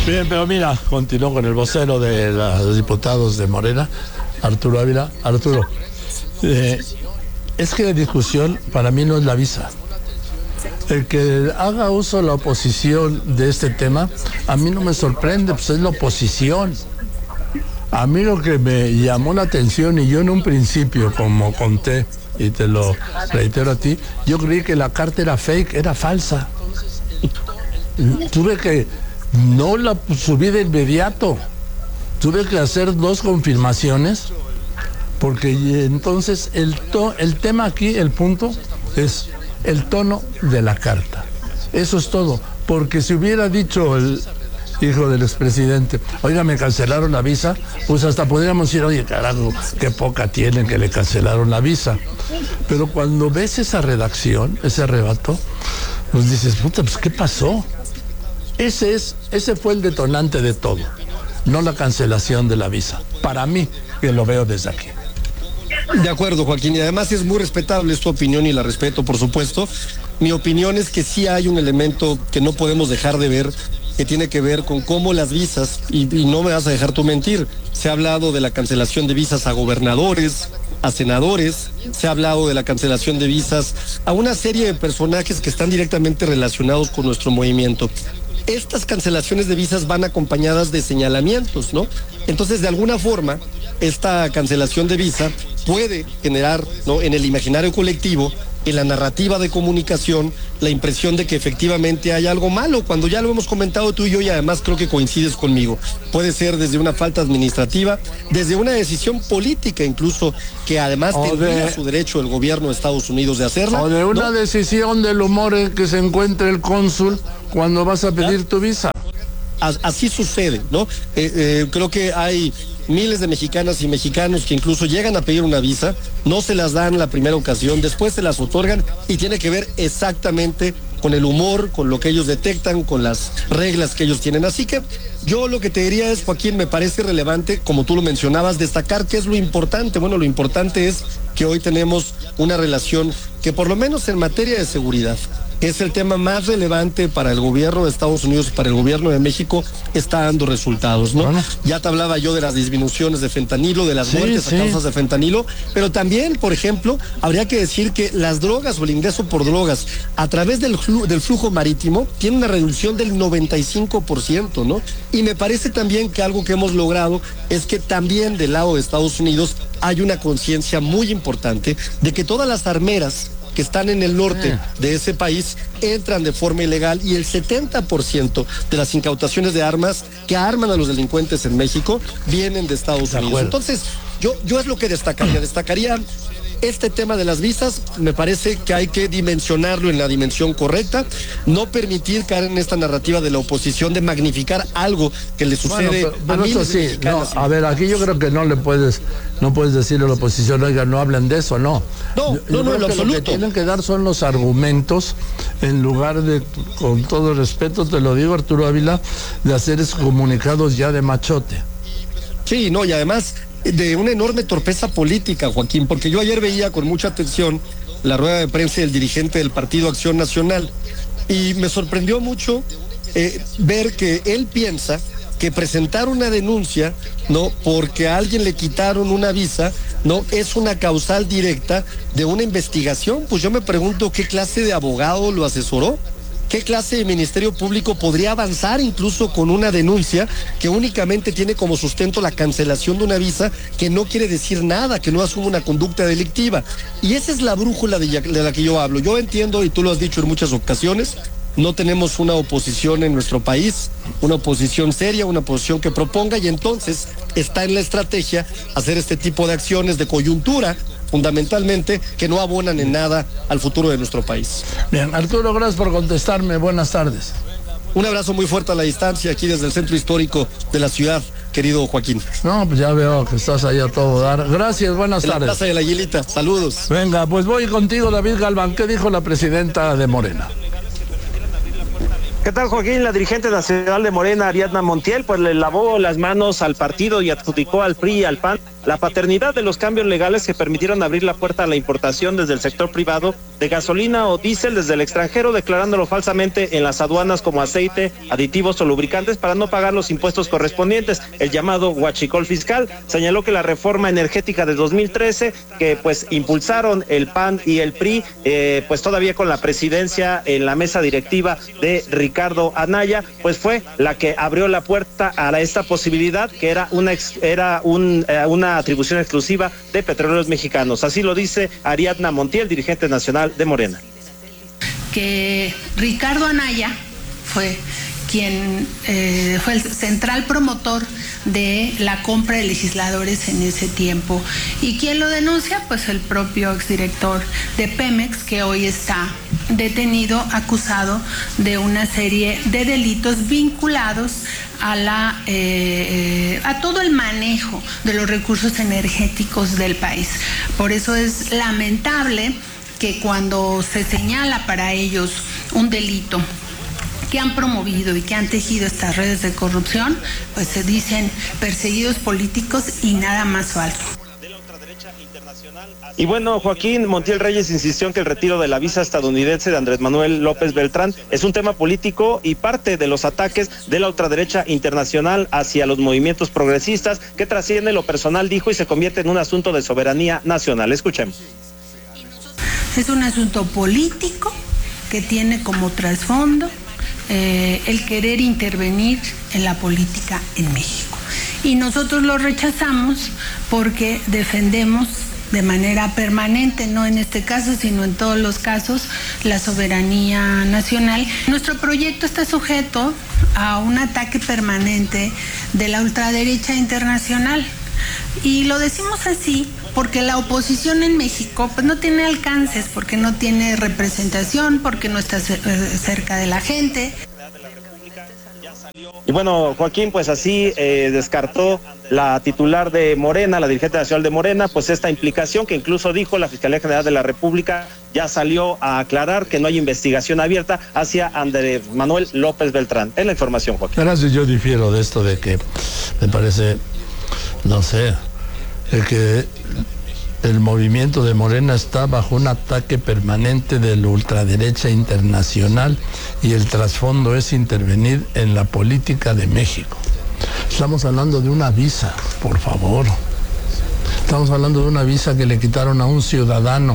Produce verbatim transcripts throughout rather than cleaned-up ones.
Bien, pero mira, continuó con el vocero de los diputados de Morena, Arturo Ávila. Arturo, eh, es que la discusión para mí no es la visa. El que haga uso la oposición de este tema, a mí no me sorprende, pues es la oposición. A mí lo que me llamó la atención, y yo en un principio, como conté, y te lo reitero a ti, yo creí que la carta era fake, era falsa. Tuve que, no la subí de inmediato, tuve que hacer dos confirmaciones, porque entonces el, to, el tema aquí, el punto, es el tono de la carta. Eso es todo, porque si hubiera dicho el hijo del expresidente, oiga, me cancelaron la visa, pues hasta podríamos decir, oye, carajo, qué poca tienen que le cancelaron la visa. Pero cuando ves esa redacción, ese arrebato, pues dices, puta, pues ¿qué pasó? Ese es, ese fue el detonante de todo, no la cancelación de la visa. Para mí, que lo veo desde aquí. De acuerdo, Joaquín, y además es muy respetable tu opinión y la respeto, por supuesto. Mi opinión es que sí hay un elemento que no podemos dejar de ver, que tiene que ver con cómo las visas, y, y no me vas a dejar tú mentir, se ha hablado de la cancelación de visas a gobernadores, a senadores, se ha hablado de la cancelación de visas a una serie de personajes que están directamente relacionados con nuestro movimiento. Estas cancelaciones de visas van acompañadas de señalamientos, ¿no? Entonces, de alguna forma, esta cancelación de visa puede generar, ¿no?, en el imaginario colectivo, en la narrativa de comunicación, la impresión de que efectivamente hay algo malo, cuando ya lo hemos comentado tú y yo, y además creo que coincides conmigo. Puede ser desde una falta administrativa, desde una decisión política incluso, que además o tendría de, su derecho el gobierno de Estados Unidos de hacerla. O de una ¿no? decisión del humor en que se encuentre el cónsul cuando vas a pedir tu visa. Así sucede, ¿no? Eh, eh, creo que hay miles de mexicanas y mexicanos que incluso llegan a pedir una visa, no se las dan la primera ocasión, después se las otorgan, y tiene que ver exactamente con el humor, con lo que ellos detectan, con las reglas que ellos tienen. Así que yo lo que te diría es, Joaquín, me parece relevante, como tú lo mencionabas, destacar qué es lo importante. Bueno, lo importante es que hoy tenemos una relación que, por lo menos en materia de seguridad, es el tema más relevante para el gobierno de Estados Unidos, para el gobierno de México, está dando resultados, ¿no? Bueno. Ya te hablaba yo de las disminuciones de fentanilo, de las sí, muertes sí. a causas de fentanilo, pero también, por ejemplo, habría que decir que las drogas o el ingreso por drogas a través del, flu del flujo marítimo tiene una reducción del noventa y cinco por ciento, ¿no? Y me parece también que algo que hemos logrado es que también del lado de Estados Unidos hay una conciencia muy importante de que todas las armeras que están en el norte de ese país entran de forma ilegal, y el setenta por ciento de las incautaciones de armas que arman a los delincuentes en México vienen de Estados Unidos. Entonces, yo, yo es lo que destacaría, destacaría este tema de las visas. Me parece que hay que dimensionarlo en la dimensión correcta, no permitir caer en esta narrativa de la oposición de magnificar algo que le sucede bueno, pero, pero a miles sí, de mexicanas. No, a ver, aquí yo creo que no le puedes, no puedes decirle a la oposición, oiga, no hablen de eso, no. No, yo, no, yo no, en lo que absoluto. Lo que tienen que dar son los argumentos, en lugar de, con todo el respeto, te lo digo, Arturo Ávila, de hacer esos comunicados ya de machote. Sí, no, y además de una enorme torpeza política, Joaquín, porque yo ayer veía con mucha atención la rueda de prensa del dirigente del Partido Acción Nacional, y me sorprendió mucho eh, ver que él piensa que presentar una denuncia, ¿no?, porque a alguien le quitaron una visa, no es una causal directa de una investigación. Pues yo me pregunto qué clase de abogado lo asesoró. ¿Qué clase de ministerio público podría avanzar incluso con una denuncia que únicamente tiene como sustento la cancelación de una visa, que no quiere decir nada, que no asume una conducta delictiva? Y esa es la brújula de, de la que yo hablo. Yo entiendo, y tú lo has dicho en muchas ocasiones, no tenemos una oposición en nuestro país, una oposición seria, una oposición que proponga, y entonces está en la estrategia hacer este tipo de acciones de coyuntura, fundamentalmente, que no abonan en nada al futuro de nuestro país. Bien, Arturo, gracias por contestarme. Buenas tardes. Un abrazo muy fuerte a la distancia aquí desde el centro histórico de la ciudad, querido Joaquín. No, pues ya veo que estás ahí a todo dar. Gracias, buenas en tardes. La Plaza de la Aguilita, saludos. Venga, pues voy contigo, David Galván. ¿Qué dijo la presidenta de Morena? ¿Qué tal, Joaquín? La dirigente nacional de Morena, Ariadna Montiel, pues le lavó las manos al partido y adjudicó al P R I y al P A N la paternidad de los cambios legales que permitieron abrir la puerta a la importación desde el sector privado de gasolina o diésel desde el extranjero, declarándolo falsamente en las aduanas como aceite, aditivos o lubricantes para no pagar los impuestos correspondientes, el llamado huachicol fiscal. Señaló que la reforma energética de dos mil trece, que pues impulsaron el P A N y el P R I, eh, pues todavía con la presidencia en la mesa directiva de Ricardo Anaya, pues fue la que abrió la puerta a esta posibilidad, que era una era un, eh, una atribución exclusiva de Petróleos Mexicanos. Así lo dice Ariadna Montiel, dirigente nacional de Morena. Que Ricardo Anaya fue quien eh, fue el central promotor de la compra de legisladores en ese tiempo. ¿Y quién lo denuncia? Pues el propio exdirector de Pemex, que hoy está detenido, acusado de una serie de delitos vinculados a la eh, a todo el manejo de los recursos energéticos del país. Por eso es lamentable que cuando se señala para ellos un delito que han promovido y que han tejido estas redes de corrupción, pues se dicen perseguidos políticos y nada más falso. Y bueno, Joaquín Montiel Reyes insistió en que el retiro de la visa estadounidense de Andrés Manuel López Beltrán es un tema político y parte de los ataques de la ultraderecha internacional hacia los movimientos progresistas, que trasciende lo personal, dijo, y se convierte en un asunto de soberanía nacional. Escuchemos. Es un asunto político que tiene como trasfondo eh, el querer intervenir en la política en México. Y nosotros lo rechazamos porque defendemos de manera permanente, no en este caso, sino en todos los casos, la soberanía nacional. Nuestro proyecto está sujeto a un ataque permanente de la ultraderecha internacional. Y lo decimos así porque la oposición en México pues no tiene alcances, porque no tiene representación, porque no está cerca de la gente. Y bueno, Joaquín, pues así eh, descartó la titular de Morena, la dirigente nacional de Morena, pues esta implicación que incluso dijo la Fiscalía General de la República ya salió a aclarar que no hay investigación abierta hacia Andrés Manuel López Beltrán. Es la información, Joaquín. Ahora sí yo difiero de esto de que me parece, no sé, el que el movimiento de Morena está bajo un ataque permanente de la ultraderecha internacional y el trasfondo es intervenir en la política de México. Estamos hablando de una visa, por favor. Estamos hablando de una visa que le quitaron a un ciudadano.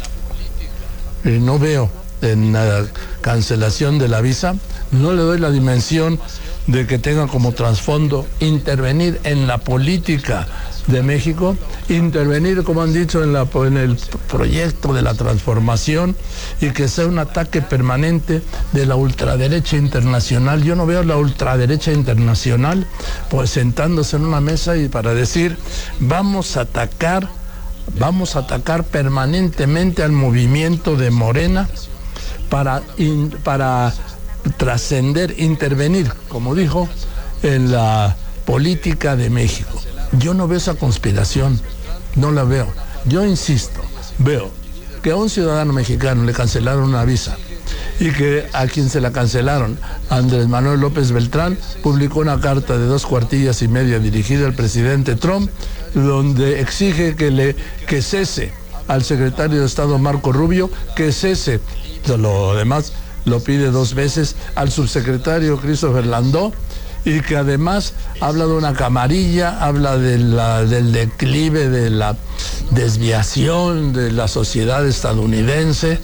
Y no veo en la cancelación de la visa, no le doy la dimensión de que tenga como trasfondo intervenir en la política de México, intervenir, como han dicho, en, la, en el proyecto de la transformación, y que sea un ataque permanente de la ultraderecha internacional. Yo no veo a la ultraderecha internacional pues sentándose en una mesa y para decir vamos a atacar, vamos a atacar permanentemente al movimiento de Morena para, in, para trascender, intervenir, como dijo, en la política de México. Yo no veo esa conspiración, no la veo. Yo insisto, veo que a un ciudadano mexicano le cancelaron una visa y que a quien se la cancelaron, Andrés Manuel López Beltrán, publicó una carta de dos cuartillas y media dirigida al presidente Trump, donde exige que, le, que cese al secretario de Estado Marco Rubio, que cese, lo demás lo pide dos veces, al subsecretario Christopher Landó, y que además habla de una camarilla, habla de la, del declive, de la desviación de la sociedad estadounidense.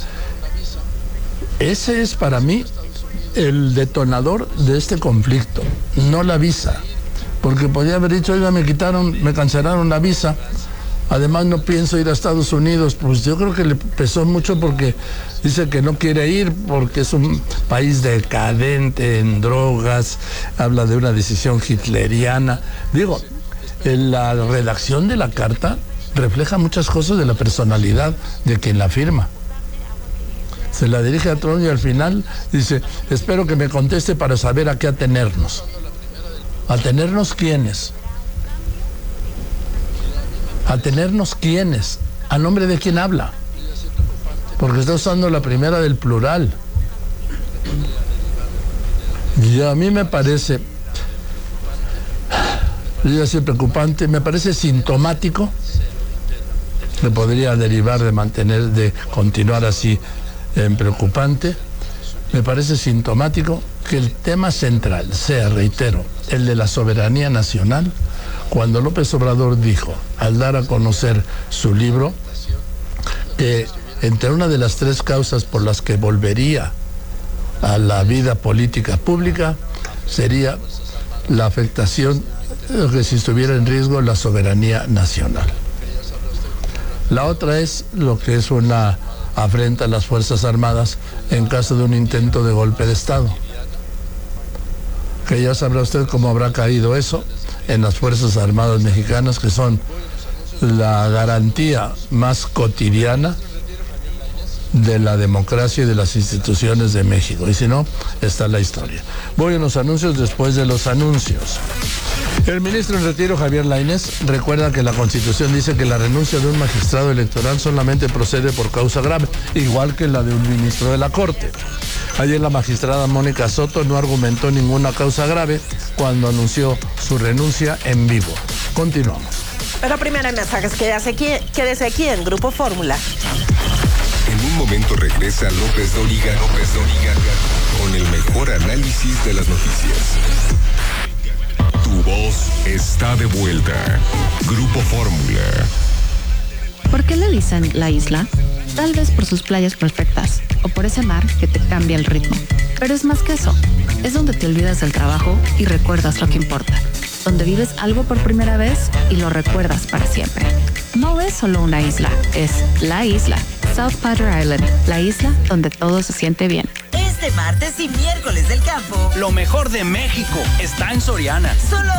Ese es para mí el detonador de este conflicto, no la visa, porque podría haber dicho, oiga, me quitaron, me cancelaron la visa, además no pienso ir a Estados Unidos. Pues yo creo que le pesó mucho porque dice que no quiere ir porque es un país decadente en drogas, habla de una decisión hitleriana. Digo, en la redacción de la carta refleja muchas cosas de la personalidad de quien la firma. Se la dirige a Trump y al final dice, espero que me conteste para saber a qué atenernos. ¿Atenernos quiénes? ¿Atenernos quiénes? ¿A nombre de quién habla? Porque está usando la primera del plural. Y a mí me parece, yo decir preocupante, me parece sintomático que podría derivar de mantener, de continuar así en preocupante. Me parece sintomático que el tema central sea, reitero, el de la soberanía nacional, cuando López Obrador dijo, al dar a conocer su libro, que entre una de las tres causas por las que volvería a la vida política pública sería la afectación, que si estuviera en riesgo, la soberanía nacional. La otra es lo que es una afrenta a las Fuerzas Armadas en caso de un intento de golpe de Estado. Que ya sabrá usted cómo habrá caído eso en las Fuerzas Armadas mexicanas, que son la garantía más cotidiana de la democracia y de las instituciones de México. Y si no, está la historia. Voy a los anuncios después de los anuncios. El ministro en retiro, Javier Lainez, recuerda que la Constitución dice que la renuncia de un magistrado electoral solamente procede por causa grave, igual que la de un ministro de la Corte. Ayer la magistrada Mónica Soto no argumentó ninguna causa grave cuando anunció su renuncia en vivo. Continuamos. Pero primero hay mensajes, quédese aquí, quédese aquí en Grupo Fórmula. En un momento regresa López Dóriga, López Dóriga, con el mejor análisis de las noticias. Tu voz está de vuelta. Grupo Fórmula. ¿Por qué le dicen la isla? Tal vez por sus playas perfectas o por ese mar que te cambia el ritmo. Pero es más que eso. Es donde te olvidas del trabajo y recuerdas lo que importa. Donde vives algo por primera vez y lo recuerdas para siempre. No es solo una isla, es la isla. South Padre Island, la isla donde todo se siente bien. Este martes y miércoles del campo, lo mejor de México está en Soriana. Solo